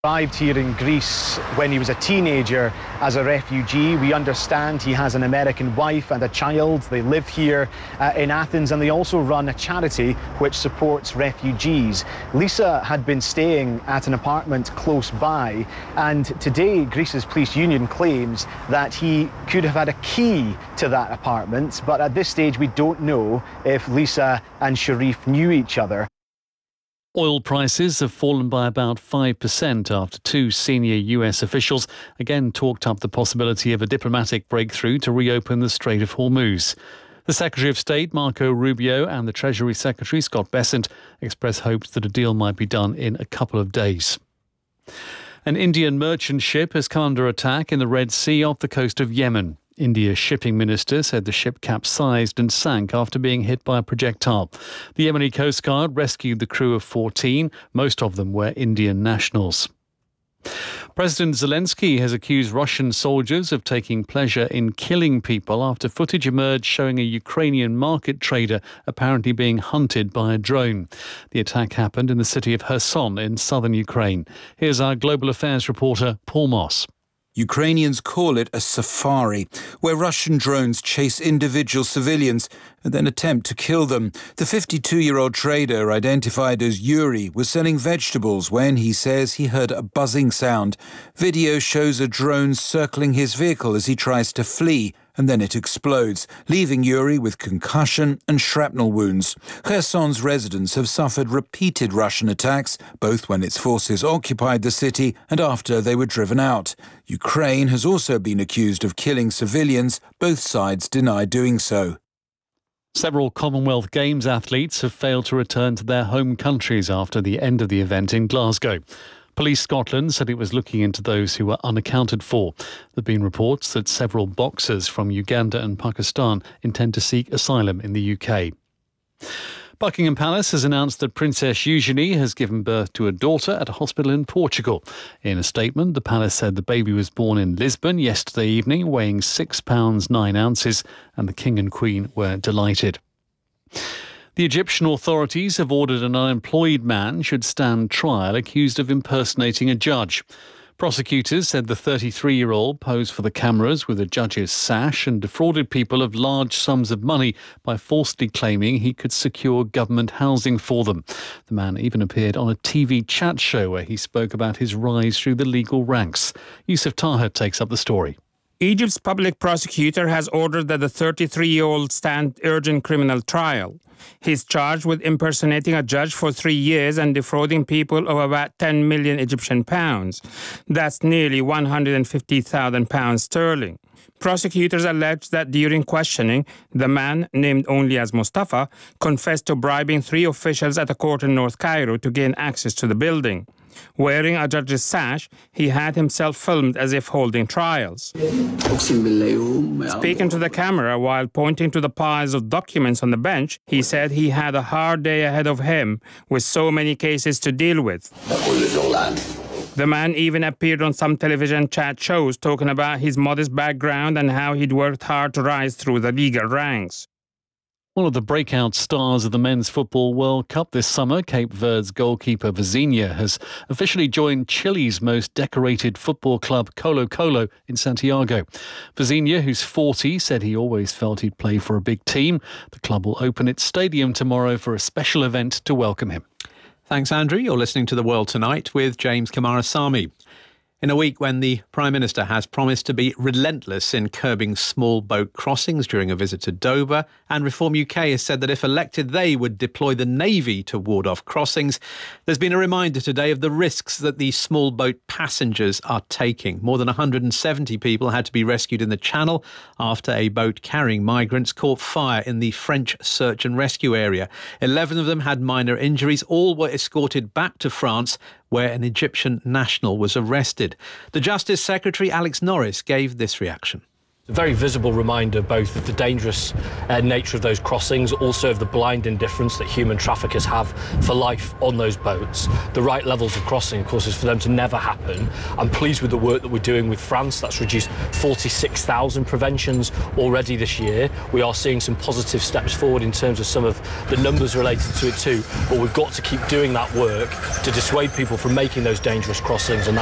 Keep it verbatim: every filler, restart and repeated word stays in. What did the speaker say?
Arrived here in Greece when he was a teenager as a refugee. We understand he has an American wife and a child. They live here uh, in Athens, and they also run a charity which supports refugees. Lisa had been staying at an apartment close by, and today Greece's police union claims that he could have had a key to that apartment, but at this stage we don't know if Lisa and Sharif knew each other. Oil prices have fallen by about five percent after two senior U S officials again talked up the possibility of a diplomatic breakthrough to reopen the Strait of Hormuz. The Secretary of State, Marco Rubio, and the Treasury Secretary, Scott Bessent, expressed hopes that a deal might be done in a couple of days. An Indian merchant ship has come under attack in the Red Sea off the coast of Yemen. India's shipping minister said the ship capsized and sank after being hit by a projectile. The Yemeni Coast Guard rescued the crew of fourteen. Most of them were Indian nationals. President Zelensky has accused Russian soldiers of taking pleasure in killing people after footage emerged showing a Ukrainian market trader apparently being hunted by a drone. The attack happened in the city of Kherson in southern Ukraine. Here's our global affairs reporter, Paul Moss. Ukrainians call it a safari, where Russian drones chase individual civilians and then attempt to kill them. The fifty-two-year-old trader, identified as Yuri, was selling vegetables when he says he heard a buzzing sound. Video shows a drone circling his vehicle as he tries to flee, and then it explodes, leaving Yuri with concussion and shrapnel wounds. Kherson's residents have suffered repeated Russian attacks, both when its forces occupied the city and after they were driven out. Ukraine has also been accused of killing civilians. Both sides deny doing so. Several Commonwealth Games athletes have failed to return to their home countries after the end of the event in Glasgow. Police Scotland said it was looking into those who were unaccounted for. There have been reports that several boxers from Uganda and Pakistan intend to seek asylum in the U K. Buckingham Palace has announced that Princess Eugenie has given birth to a daughter at a hospital in Portugal. In a statement, the palace said the baby was born in Lisbon yesterday evening, weighing six pounds nine ounces, and the King and Queen were delighted. The Egyptian authorities have ordered an unemployed man should stand trial accused of impersonating a judge. Prosecutors said the thirty-three-year-old posed for the cameras with a judge's sash and defrauded people of large sums of money by falsely claiming he could secure government housing for them. The man even appeared on a T V chat show where he spoke about his rise through the legal ranks. Yusuf Taher takes up the story. Egypt's public prosecutor has ordered that the thirty-three-year-old stand urgent criminal trial. He's charged with impersonating a judge for three years and defrauding people of about ten million Egyptian pounds. That's nearly one hundred fifty thousand pounds sterling. Prosecutors allege that during questioning, the man, named only as Mustafa, confessed to bribing three officials at a court in North Cairo to gain access to the building. Wearing a judge's sash, he had himself filmed as if holding trials. Speaking to the camera while pointing to the piles of documents on the bench, he said he had a hard day ahead of him with so many cases to deal with. The man even appeared on some television chat shows talking about his modest background and how he'd worked hard to rise through the legal ranks. One of the breakout stars of the Men's Football World Cup this summer, Cape Verde's goalkeeper Vizinha, has officially joined Chile's most decorated football club, Colo Colo, in Santiago. Vizinha, who's forty, said he always felt he'd play for a big team. The club will open its stadium tomorrow for a special event to welcome him. Thanks, Andrew. You're listening to The World Tonight with James Kamarasamy. In a week when the Prime Minister has promised to be relentless in curbing small boat crossings during a visit to Dover, and Reform U K has said that if elected they would deploy the Navy to ward off crossings, there's been a reminder today of the risks that these small boat passengers are taking. More than one hundred seventy people had to be rescued in the Channel after a boat carrying migrants caught fire in the French search and rescue area. Eleven of them had minor injuries. All were escorted back to France, where an Egyptian national was arrested. The Justice Secretary, Alex Norris, gave this reaction. A very visible reminder both of the dangerous uh, nature of those crossings, also of the blind indifference that human traffickers have for life on those boats. The right levels of crossing, of course, is for them to never happen. I'm pleased with the work that we're doing with France. That's reduced forty-six thousand preventions already this year. We are seeing some positive steps forward in terms of some of the numbers related to it too, but we've got to keep doing that work to dissuade people from making those dangerous crossings, and